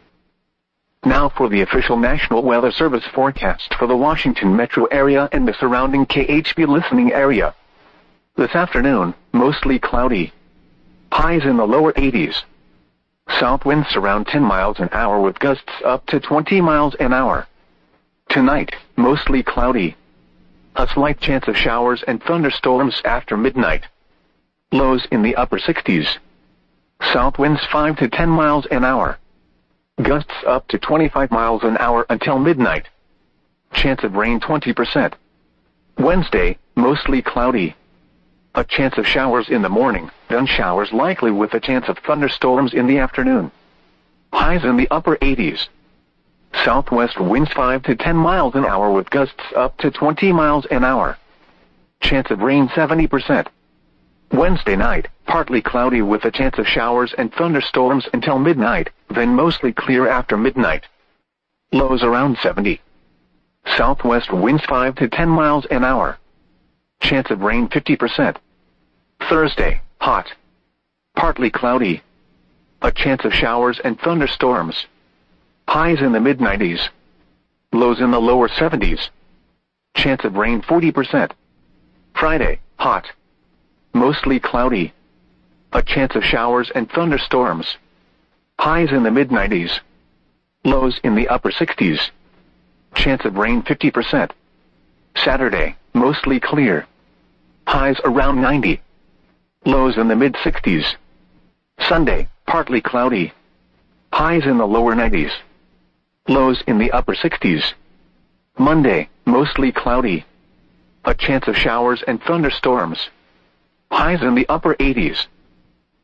Now for the official National Weather Service forecast for the Washington metro area and the surrounding KHB listening area. This afternoon, mostly cloudy. Highs in the lower 80s. South winds around 10 miles an hour with gusts up to 20 miles an hour. Tonight, mostly cloudy. A slight chance of showers and thunderstorms after midnight. Lows in the upper 60s. South winds 5 to 10 miles an hour. Gusts up to 25 miles an hour until midnight. Chance of rain 20%. Wednesday, mostly cloudy. A chance of showers in the morning, then showers likely with a chance of thunderstorms in the afternoon. Highs in the upper 80s. Southwest winds 5 to 10 miles an hour with gusts up to 20 miles an hour. Chance of rain 70%. Wednesday night, partly cloudy with a chance of showers and thunderstorms until midnight, then mostly clear after midnight. Lows around 70. Southwest winds 5 to 10 miles an hour. Chance of rain 50%. Thursday, hot. Partly cloudy. A chance of showers and thunderstorms. Highs in the mid-90s. Lows in the lower 70s. Chance of rain 40%. Friday, hot. Mostly cloudy. A chance of showers and thunderstorms. Highs in the mid-90s. Lows in the upper 60s. Chance of rain 50%. Saturday, mostly clear. Highs around 90. Lows in the mid-60s. Sunday, partly cloudy. Highs in the lower 90s. Lows in the upper 60s. Monday, mostly cloudy. A chance of showers and thunderstorms. Highs in the upper 80s.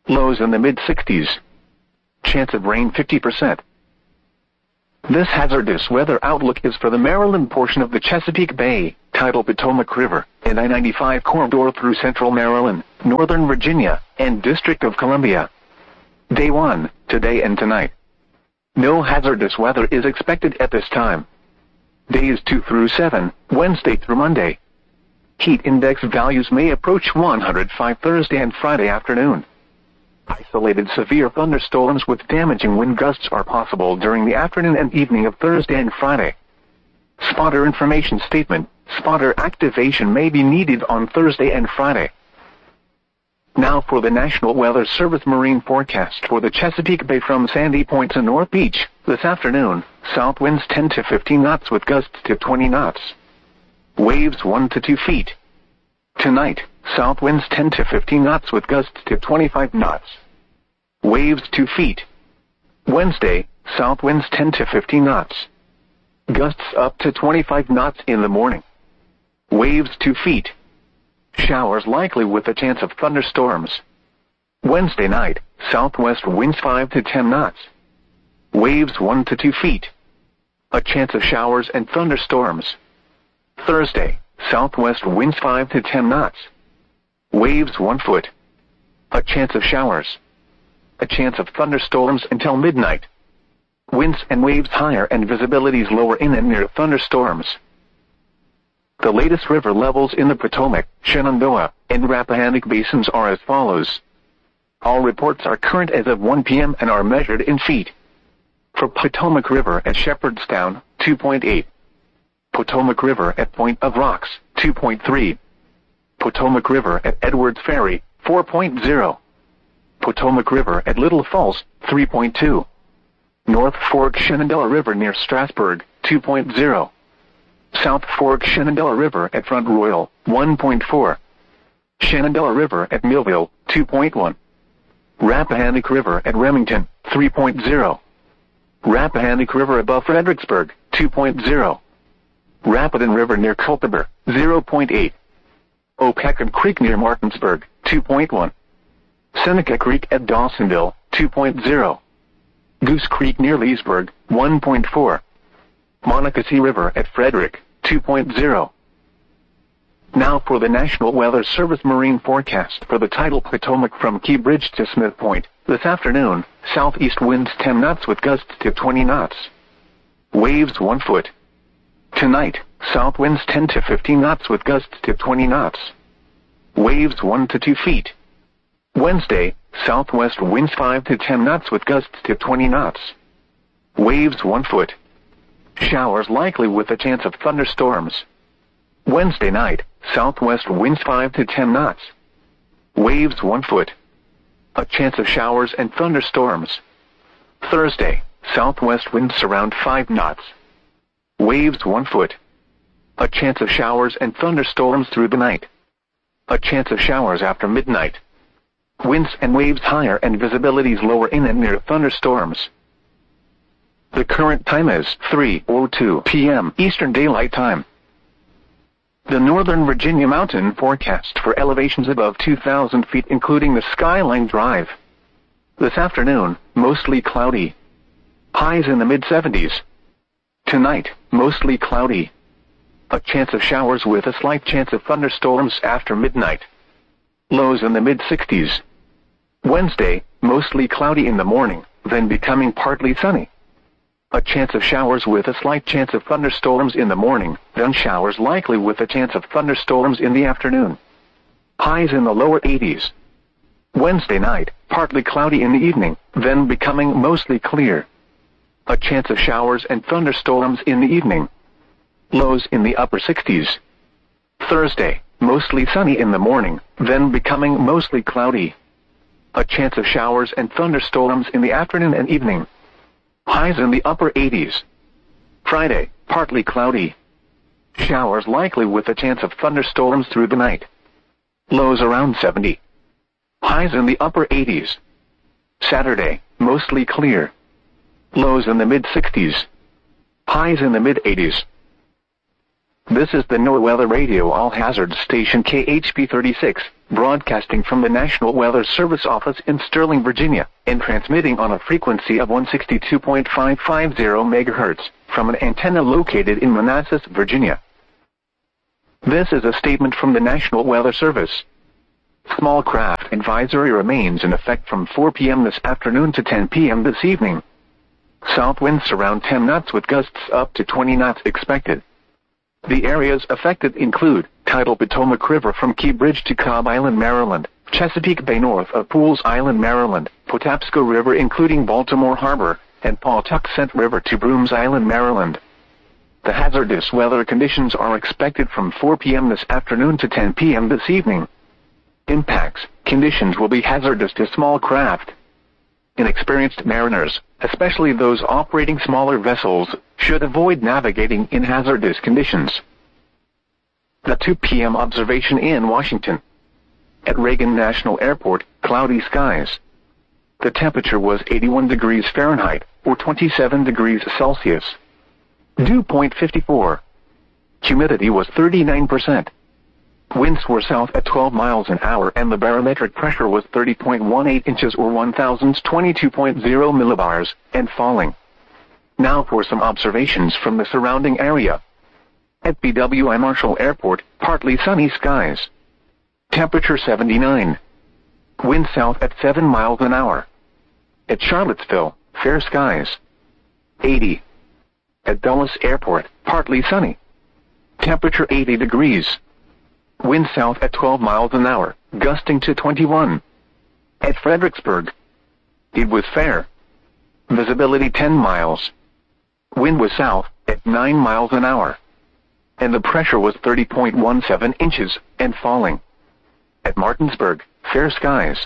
Lows in the mid-60s. Chance of rain 50%. This hazardous weather outlook is for the Maryland portion of the Chesapeake Bay, tidal Potomac River, and I-95 corridor through central Maryland, northern Virginia, and District of Columbia. Day 1, today and tonight. No hazardous weather is expected at this time. Days 2 through 7, Wednesday through Monday. Heat index values may approach 105 Thursday and Friday afternoon. Isolated severe thunderstorms with damaging wind gusts are possible during the afternoon and evening of Thursday and Friday. Spotter information statement: spotter activation may be needed on Thursday and Friday. Now for the National Weather Service marine forecast for the Chesapeake Bay from Sandy Point to North Beach. This afternoon, south winds 10 to 15 knots with gusts to 20 knots. Waves 1 to 2 feet. Tonight, south winds 10 to 15 knots with gusts to 25 knots. Waves 2 feet. Wednesday, south winds 10 to 15 knots. Gusts up to 25 knots in the morning. Waves 2 feet. Showers likely with a chance of thunderstorms. Wednesday night, southwest winds 5 to 10 knots. Waves 1 to 2 feet. A chance of showers and thunderstorms. Thursday, southwest winds 5 to 10 knots. Waves 1 foot. A chance of showers. A chance of thunderstorms until midnight. Winds and waves higher and visibilities lower in and near thunderstorms. The latest river levels in the Potomac, Shenandoah, and Rappahannock basins are as follows. All reports are current as of 1 p.m. and are measured in feet. For Potomac River at Shepherdstown, 2.8. Potomac River at Point of Rocks, 2.3. Potomac River at Edwards Ferry, 4.0. Potomac River at Little Falls, 3.2. North Fork Shenandoah River near Strasburg, 2.0. South Fork Shenandoah River at Front Royal, 1.4. Shenandoah River at Millville, 2.1. Rappahannock River at Remington, 3.0. Rappahannock River above Fredericksburg, 2.0. Rapidan River near Culpeper, 0.8. Opequon Creek near Martinsburg, 2.1. Seneca Creek at Dawsonville, 2.0. Goose Creek near Leesburg, 1.4. Monocacy River at Frederick, 2.0. Now for the National Weather Service marine forecast for the tidal Potomac from Key Bridge to Smith Point. This afternoon, southeast winds 10 knots with gusts to 20 knots. Waves 1 foot. Tonight, south winds 10 to 15 knots with gusts to 20 knots. Waves 1 to 2 feet. Wednesday, southwest winds 5 to 10 knots with gusts to 20 knots. Waves 1 foot. Showers likely with a chance of thunderstorms. Wednesday night, southwest winds 5 to 10 knots. Waves 1 foot. A chance of showers and thunderstorms. Thursday, southwest winds around 5 knots. Waves 1 foot. A chance of showers and thunderstorms through the night. A chance of showers after midnight. Winds and waves higher and visibilities lower in and near thunderstorms. The current time is 3:02 p.m. Eastern Daylight Time. The Northern Virginia mountain forecast for elevations above 2,000 feet including the Skyline Drive. This afternoon, mostly cloudy. Highs in the mid-70s. Tonight, mostly cloudy. A chance of showers with a slight chance of thunderstorms after midnight. Lows in the mid-60s. Wednesday, mostly cloudy in the morning, then becoming partly sunny. A chance of showers with a slight chance of thunderstorms in the morning, then showers likely with a chance of thunderstorms in the afternoon. Highs in the lower 80s. Wednesday night, partly cloudy in the evening, then becoming mostly clear. A chance of showers and thunderstorms in the evening. Lows in the upper 60s. Thursday, mostly sunny in the morning, then becoming mostly cloudy. A chance of showers and thunderstorms in the afternoon and evening. Highs in the upper 80s. Friday, partly cloudy. Showers likely with a chance of thunderstorms through the night. Lows around 70. Highs in the upper 80s. Saturday, mostly clear. Lows in the mid-60s. Highs in the mid-80s. This is the NOAA Weather Radio All Hazard Station KHB 36, broadcasting from the National Weather Service office in Sterling, Virginia, and transmitting on a frequency of 162.550 MHz from an antenna located in Manassas, Virginia. This is a statement from the National Weather Service. Small craft advisory remains in effect from 4 p.m. this afternoon to 10 p.m. this evening. South winds around 10 knots with gusts up to 20 knots expected. The areas affected include tidal Potomac River from Key Bridge to Cobb Island, Maryland, Chesapeake Bay north of Pools Island, Maryland, Patapsco River including Baltimore Harbor, and Pawtuxet River to Brooms Island, Maryland. The hazardous weather conditions are expected from 4 p.m. this afternoon to 10 p.m. this evening. Impacts: conditions will be hazardous to small craft. Inexperienced mariners, especially those operating smaller vessels, should avoid navigating in hazardous conditions. The 2 p.m. observation in Washington. At Reagan National Airport, cloudy skies. The temperature was 81 degrees Fahrenheit, or 27 degrees Celsius. Dew point 54. Humidity was 39%. Winds were south at 12 miles an hour and the barometric pressure was 30.18 inches or 1022.0 millibars, and falling. Now for some observations from the surrounding area. At BWI Marshall Airport, partly sunny skies. Temperature 79. Wind south at 7 miles an hour. At Charlottesville, fair skies. 80. At Dulles Airport, partly sunny. Temperature 80 degrees. Wind south at 12 miles an hour, gusting to 21. At Fredericksburg, it was fair. Visibility 10 miles. Wind was south at 9 miles an hour. And the pressure was 30.17 inches, and falling. At Martinsburg, fair skies.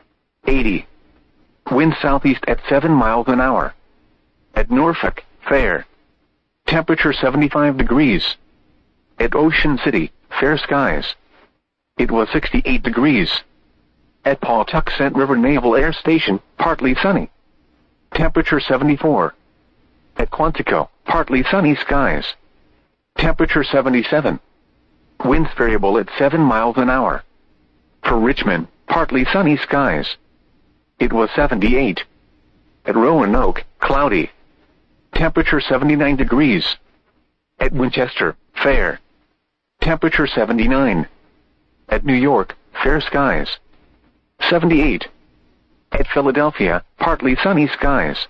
80. Wind southeast at 7 miles an hour. At Norfolk, fair. Temperature 75 degrees. At Ocean City, fair skies. It was 68 degrees. At Pawtuxet River Naval Air Station, partly sunny. Temperature 74. At Quantico, partly sunny skies. Temperature 77. Winds variable at 7 miles an hour. For Richmond, partly sunny skies. It was 78. At Roanoke, cloudy. Temperature 79 degrees. At Winchester, fair. Temperature 79. At New York, fair skies. 78. At Philadelphia, partly sunny skies.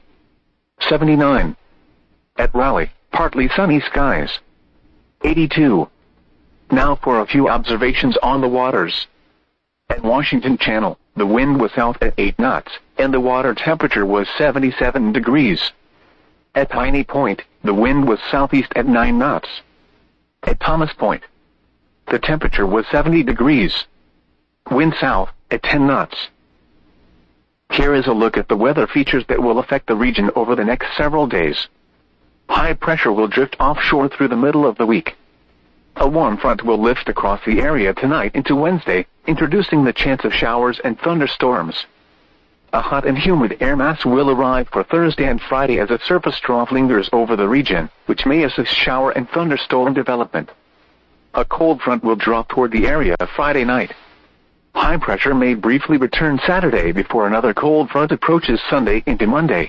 79. At Raleigh, partly sunny skies. 82. Now for a few observations on the waters. At Washington Channel, the wind was south at 8 knots, and the water temperature was 77 degrees. At Piney Point, the wind was southeast at 9 knots. At Thomas Point, the temperature was 70 degrees. Wind south at 10 knots. Here is a look at the weather features that will affect the region over the next several days. High pressure will drift offshore through the middle of the week. A warm front will lift across the area tonight into Wednesday, introducing the chance of showers and thunderstorms. A hot and humid air mass will arrive for Thursday and Friday as a surface trough lingers over the region, which may assist shower and thunderstorm development. A cold front will drop toward the area Friday night. High pressure may briefly return Saturday before another cold front approaches Sunday into Monday.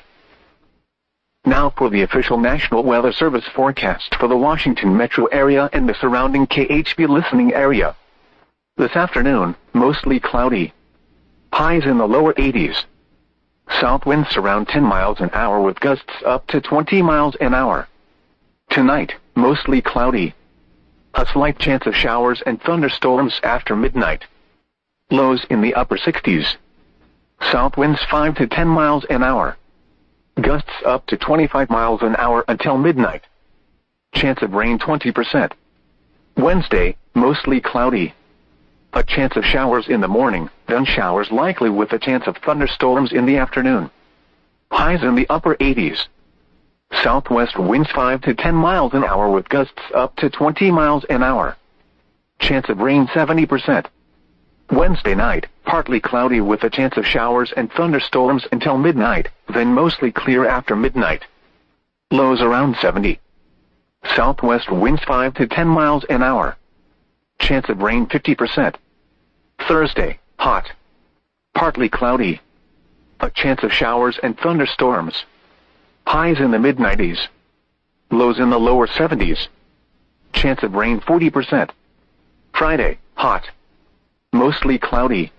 Now for the official National Weather Service forecast for the Washington metro area and the surrounding KHB listening area. This afternoon, mostly cloudy. Highs in the lower 80s. South winds around 10 miles an hour with gusts up to 20 miles an hour. Tonight, mostly cloudy. A slight chance of showers and thunderstorms after midnight. Lows in the upper 60s. South winds 5 to 10 miles an hour. Gusts up to 25 miles an hour until midnight. Chance of rain 20%. Wednesday, mostly cloudy. A chance of showers in the morning, then showers likely with a chance of thunderstorms in the afternoon. Highs in the upper 80s. Southwest winds 5 to 10 miles an hour with gusts up to 20 miles an hour. Chance of rain 70%. Wednesday night, partly cloudy with a chance of showers and thunderstorms until midnight, then mostly clear after midnight. Lows around 70. Southwest winds 5 to 10 miles an hour. Chance of rain 50%. Thursday, hot. Partly cloudy. A chance of showers and thunderstorms. Highs in the mid-90s. Lows in the lower 70s. Chance of rain 40%. Friday, hot. Mostly cloudy.